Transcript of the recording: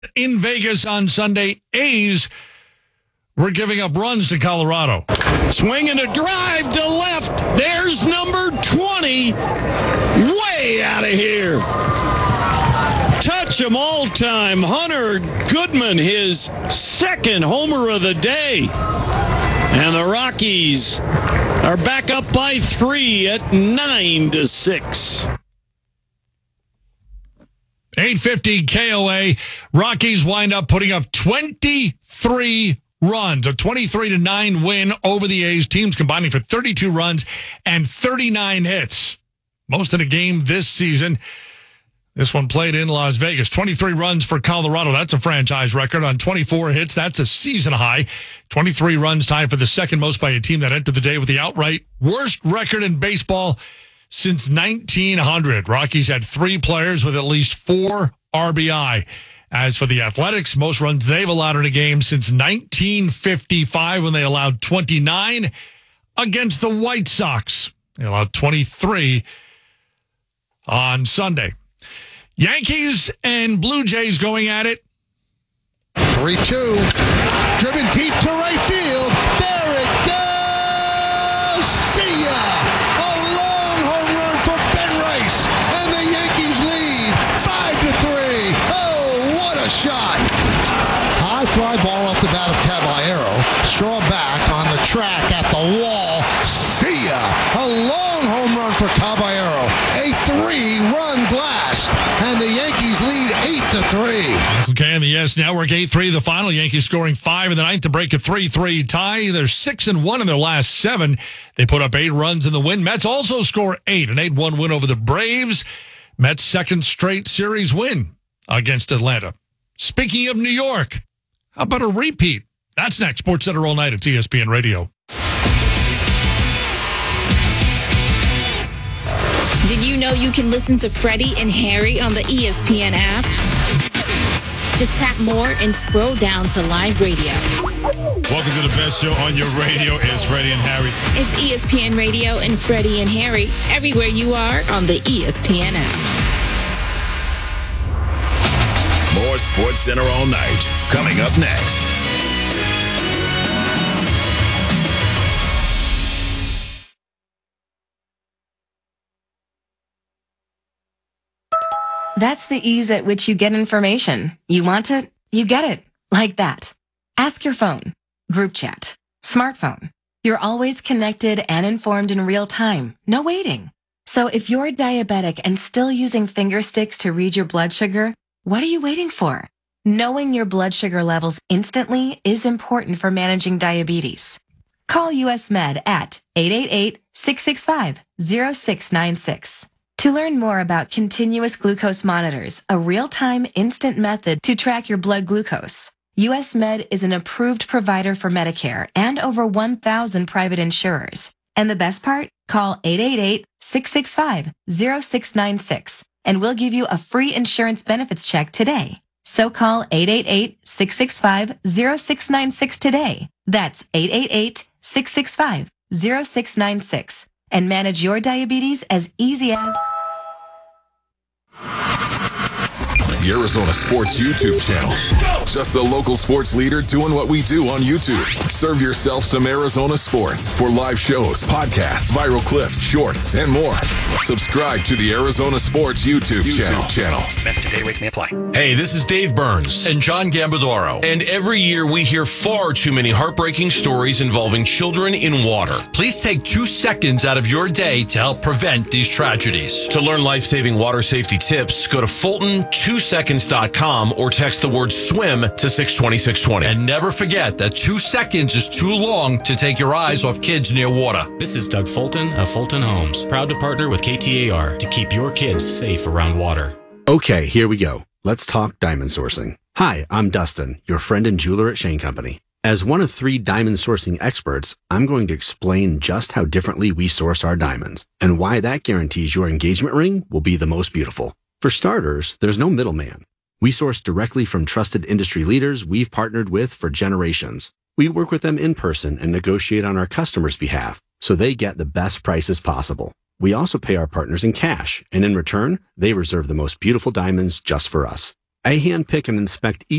In Vegas on Sunday, A's were giving up runs to Colorado. Swinging a drive to left. There's number 20. Way out of here. Touch 'em all time. Hunter Goodman, his second homer of the day. And the Rockies are back up by 3 at 9-6. 850 KOA. Rockies wind up putting up 23 runs, a 23-9 win over the A's. Teams combining for 32 runs and 39 hits. Most in a game this season. This one played in Las Vegas. 23 runs for Colorado. That's a franchise record on 24 hits. That's a season high. 23 runs tied for the second most by a team that entered the day with the outright worst record in baseball since 1900. Rockies had 3 players with at least 4 RBI. As for the Athletics, most runs they've allowed in a game since 1955 when they allowed 29 against the White Sox. They allowed 23 on Sunday. Yankees and Blue Jays going at it. 3-2. Driven deep to right field. There it goes. See ya. A long home run for Ben Rice. And the Yankees lead 5-3. Oh, what a shot. High fly ball off the bat of Caballero. Straw back on the track at the wall. See ya. A long home run for Caballero. A 3-run blast. And the Yankees lead 8-3. Okay, and the Yes Network 8-3 the final. Yankees scoring 5 in the ninth to break a 3-3 tie. They're 6-1 in their last 7. They put up 8 runs in the win. Mets also score 8, an 8-1 win over the Braves. Mets' second straight series win against Atlanta. Speaking of New York, how about a repeat? That's next. Sports Center all night at ESPN Radio. Did you know you can listen to Freddie and Harry on the ESPN app? Just tap more and scroll down to live radio. Welcome to the best show on your radio. It's Freddie and Harry. It's ESPN Radio and Freddie and Harry everywhere you are on the ESPN app. More Sports Center all night. Coming up next. That's the ease at which you get information. You want it, you get it. Like that. Ask your phone. Group chat. Smartphone. You're always connected and informed in real time. No waiting. So if you're diabetic and still using finger sticks to read your blood sugar, what are you waiting for? Knowing your blood sugar levels instantly is important for managing diabetes. Call US Med at 888-665-0696. To learn more about continuous glucose monitors, a real-time instant method to track your blood glucose, US Med is an approved provider for Medicare and over 1,000 private insurers. And the best part? Call 888-665-0696 and we'll give you a free insurance benefits check today. So call 888-665-0696 today. That's 888-665-0696. And manage your diabetes as easy as... The Arizona Sports YouTube channel. Just the local sports leader doing what we do on YouTube. Serve yourself some Arizona sports for live shows, podcasts, viral clips, shorts, and more. Subscribe to the Arizona Sports YouTube channel. Message and data rates may apply. Hey, this is Dave Burns and John Gambadoro. And every year we hear far too many heartbreaking stories involving children in water. Please take 2 seconds out of your day to help prevent these tragedies. To learn life-saving water safety tips, go to Fulton2seconds.com or text the word swim to 620-620. And never forget that 2 seconds is too long to take your eyes off kids near water. This is Doug Fulton of Fulton Homes, proud to partner with KTAR to keep your kids safe around water. Okay, here we go. Let's talk diamond sourcing. Hi, I'm Dustin, your friend and jeweler at Shane Company. As one of 3 diamond sourcing experts, I'm going to explain just how differently we source our diamonds and why that guarantees your engagement ring will be the most beautiful. For starters, there's no middleman. We source directly from trusted industry leaders we've partnered with for generations. We work with them in person and negotiate on our customers' behalf so they get the best prices possible. We also pay our partners in cash, and in return, they reserve the most beautiful diamonds just for us. I handpick and inspect each